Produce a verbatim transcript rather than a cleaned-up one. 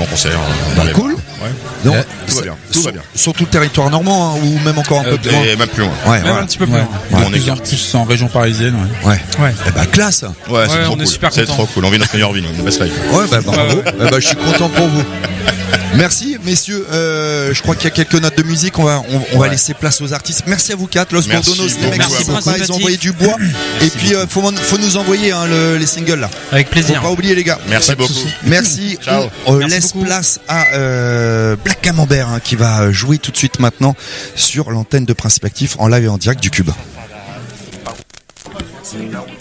en concert. Euh, dans les cool. Ouais. Donc, euh, tout va bien. Tout sur, va bien. Sur tout le territoire normand, hein, ou même encore un Euh, peu plus loin. et même plus loin. Ouais, Même ouais. un petit peu plus Ouais. loin. Nous, Ouais. on est Plusieurs bien. artistes en région parisienne. Ouais. Ouais. Ouais. Eh bah, classe. Ouais, c'est Ouais, trop on est cool. super C'est contents. trop cool. On vit notre meilleure vie, nous. Best life. Ouais, bah, bravo. Ouais, ouais. Eh bah, je suis content pour vous. Merci, messieurs. Euh, je crois qu'il y a quelques notes de musique. On va, on, on va Ouais. laisser place aux artistes. Merci à vous quatre. Los Merci Bordonos, les beaucoup mecs à qui vous. sont pas, ils ont envoyé du bois. Et puis, euh, faut, faut nous envoyer hein, le, les singles là. Avec Faut plaisir. pas oublier les gars. Merci Pas de beaucoup. soucis. Merci. Ciao. On euh, Merci laisse beaucoup. place à euh, Black Camembert hein, qui va jouer tout de suite maintenant sur l'antenne de Principe Actif en live et en direct du Cube. You know